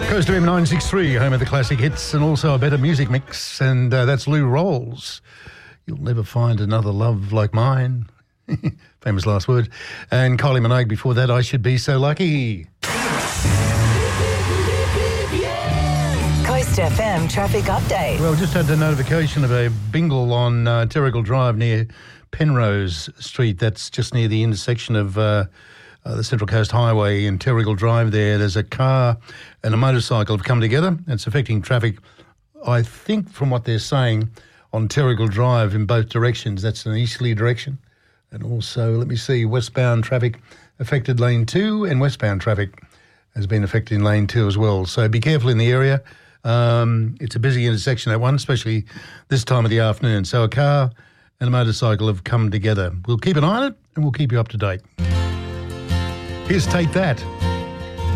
Coast FM 963, home of the classic hits and also a better music mix, and that's Lou Rawls. You'll never find another love like mine. Famous last word. And Kylie Minogue before that, I Should Be So Lucky. Coast FM traffic update. Well, just had the notification of a bingle on Terrigal Drive near Penrose Street. That's just near the intersection of the Central Coast Highway and Terrigal Drive there. There's a car and a motorcycle have come together. It's affecting traffic, I think, from what they're saying, on Terrigal Drive in both directions. That's an easterly direction. And also, let me see, westbound traffic affected lane 2 and westbound traffic has been affected in lane 2 as well. So be careful in the area. It's a busy intersection, that one, especially this time of the afternoon. So a car and a motorcycle have come together. We'll keep an eye on it and we'll keep you up to date. Here's Take That.